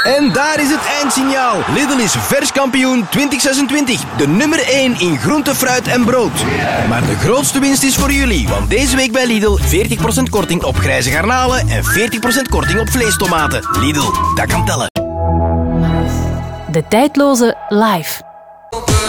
En daar is het eindsignaal. Lidl is vers kampioen 2026. De nummer 1 in groente, fruit en brood. Maar de grootste winst is voor jullie. Want deze week bij Lidl 40% korting op grijze garnalen en 40% korting op vleestomaten. Lidl, dat kan tellen. De tijdloze live.